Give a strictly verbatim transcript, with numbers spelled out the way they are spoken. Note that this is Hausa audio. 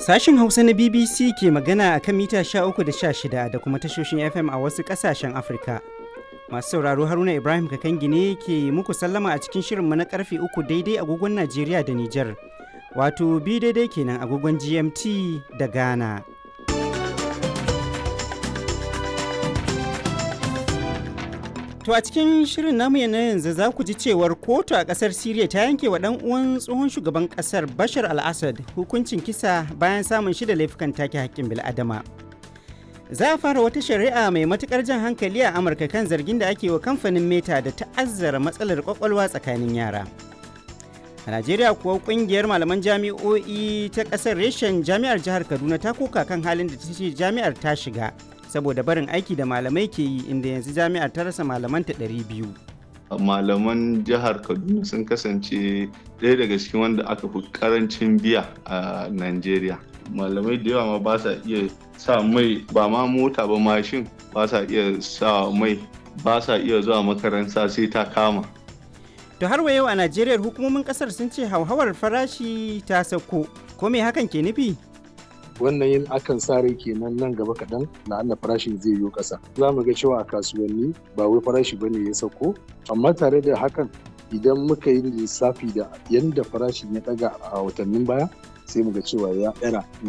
Sashen Hausa na B B C ke magana a kan mita sha uku da sha shida da kuma tashoshin F M a wasu ƙasashen Afirka. Masu sauraro Haruna Ibrahim Kakangi ne ke muku sallama a cikin shirinmu na karfe uku daidai agogon Najeriya da Nijar. Wato bi daidai kenan agogon G M T da Ghana. To a cikin shirin namu na yanzu za ku ji cewar kotu a kasar Siriya ta yanke wa ɗan uwan tsohon shugaban kasar Bashar al-Assad hukuncin kisa bayan samun shi da laifukan take haƙƙin bil'adama. Za a fara wata shari'a mai matukar jan hankali a Amurka kan zargin da ake wa kamfanin Meta da ta'azzara matsalar kwakwalwa tsakanin yara. A Najeriya kuwa kungiyar malaman jami'o'i ta kasar reshen jami'ar jihar Kaduna ta koka kan halin da ta ce jami'ar ta shiga saboda barin aiki da malamai ke yi, inda yanzu jami'ar ta rasa malamanta ɗari biyu. Malaman jihar Kaduna sun kasance ɗaya daga cikin wanda aka fi karancin biya a Najeriya. Malamai da yawa ma ba sa iya sa mai, ba ma mota ba mashin, ba sa iya sa mai, ba sa iya zuwa makaranta sai ta kama. To har wa yau a Najeriya hukumomin kasar sun ce hauhawar farashi ta sauko. Ko me hakan ke nufi? Wannan yin akan sa rai kenan nan gaba kaɗan na Allah farashin zai yi ƙasa. Za mu ga cewa a kasuwanni ba wai farashi bane ya sauko, amma tare da hakan idan muka yi lissafi da yanda farashin ya ɗaga a watannin baya sai mu ga cewa ya ɗara